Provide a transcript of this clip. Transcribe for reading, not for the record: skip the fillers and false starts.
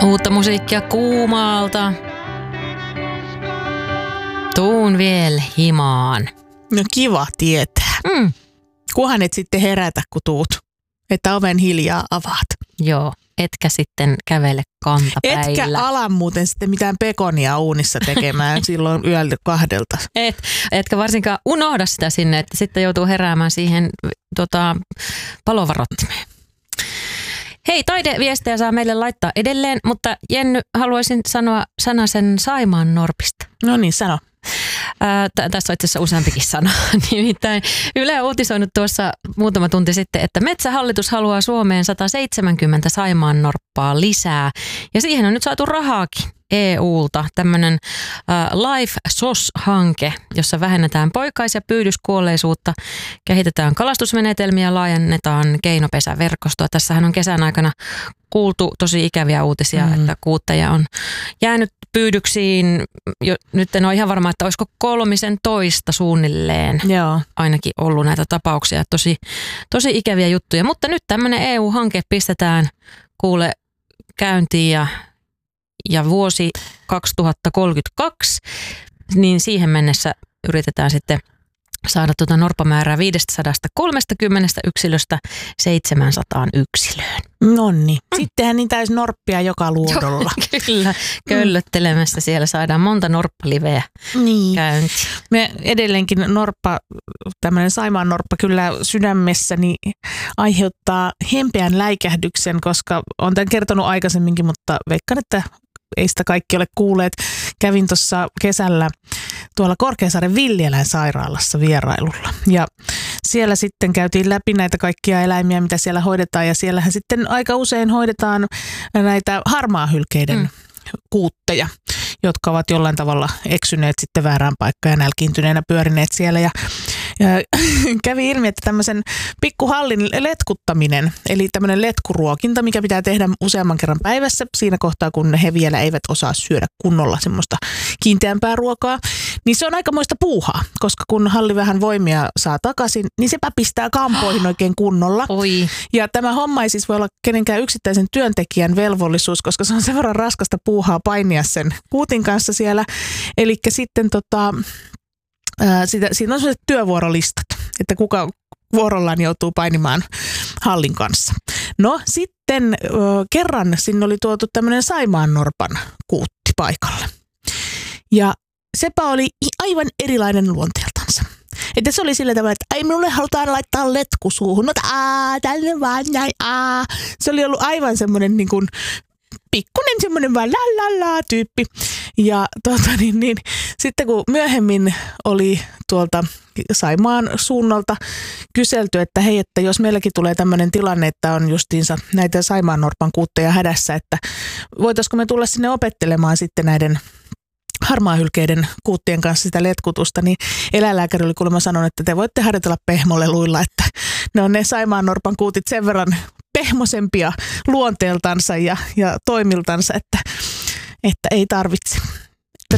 Uutta musiikkia Kuumaalta. Tuun vielä himaan. No kiva tietää. Kunhan et sitten herätä, kun tuut. Että oven hiljaa avaat. Joo, etkä sitten kävele kantapäillä. Etkä ala muuten sitten mitään pekonia uunissa tekemään silloin yöltä 2. Etkä varsinkaan unohda sitä sinne, että sitten joutuu heräämään siihen palovarottimeen. Hei, taideviestejä saa meille laittaa edelleen, mutta Jenny, haluaisin sanoa sanasen Saimaan norpista. No niin, sano. Tässä on itse asiassa useampikin sana. Nimittäin Yle on uutisoinut tuossa muutama tunti sitten, että Metsähallitus haluaa Suomeen 170 Saimaan norppaa lisää. Ja siihen on nyt saatu rahaakin EUlta. Tämmöinen Life SOS-hanke, jossa vähennetään poikais- ja pyydyskuolleisuutta, kehitetään kalastusmenetelmiä, laajennetaan keinopesäverkostoa. Tässähän on kesän aikana kuultu tosi ikäviä uutisia, että kuutteja on jäänyt pyydyksiin. Nyt en ole ihan varma, että olisiko 13 suunnilleen. Joo. Ainakin ollut näitä tapauksia. Tosi ikäviä juttuja. Mutta nyt tämmöinen EU-hanke pistetään kuule käyntiin ja vuosi 2032, niin siihen mennessä yritetään sitten saada norppamäärää 530 yksilöstä 700 yksilöön. Nonni. Sittenhän niitä olisi norppia joka luodolla. Kyllä, köllöttelemässä siellä saadaan monta norppaliveä käyntiin. Me edelleenkin tämmöinen Saimaan norppa kyllä sydämessäni aiheuttaa hempeän läikähdyksen, koska olen tämän kertonut aikaisemminkin, mutta veikkaan, että ei sitä kaikki ole kuulleet. Kävin tuossa kesällä tuolla Korkeasaaren villieläinsairaalassa vierailulla. Ja siellä sitten käytiin läpi näitä kaikkia eläimiä, mitä siellä hoidetaan. Ja siellähän sitten aika usein hoidetaan näitä harmaahylkeiden kuutteja, jotka ovat jollain tavalla eksyneet sitten väärään paikkaan ja nälkiintyneenä pyörineet siellä. Ja kävi ilmi, että tämmöisen pikkuhallin letkuttaminen, eli tämmöinen letkuruokinta, mikä pitää tehdä useamman kerran päivässä siinä kohtaa, kun he vielä eivät osaa syödä kunnolla semmoista kiinteämpää ruokaa, niin se on aikamoista puuhaa, koska kun halli vähän voimia saa takaisin, niin se pistää kampoihin oikein kunnolla. Oi. Ja tämä homma ei siis voi olla kenenkään yksittäisen työntekijän velvollisuus, koska se on sen verran raskasta puuhaa painia sen kuutin kanssa siellä. Eli sitten siinä on sellaiset työvuorolistat, että kuka vuorollaan joutuu painimaan hallin kanssa. No sitten kerran sinne oli tuotu tämmöinen Saimaan norpan kuutti paikalle. Ja sepä oli aivan erilainen luonteeltansa. Että se oli sillä tavalla, että ai minulle halutaan laittaa letku suuhun. No tänne vaan näin, Se oli ollut aivan semmoinen niin kuin pikkunen semmoinen vaan la tyyppi. Ja sitten kun myöhemmin oli tuolta Saimaan suunnalta kyselty, että hei, että jos meilläkin tulee tämmöinen tilanne, että on justiinsa näitä Saimaan norpan kuutteja hädässä, että voitaisiko me tulla sinne opettelemaan sitten näiden harmaahylkeiden kuuttien kanssa sitä letkutusta, niin eläinlääkäri oli kuulemma sanonut, että te voitte harjoitella pehmoleluilla, että ne on ne Saimaan norpan kuutit sen verran pehmosempia luonteeltansa ja toimiltansa, että ei tarvitse.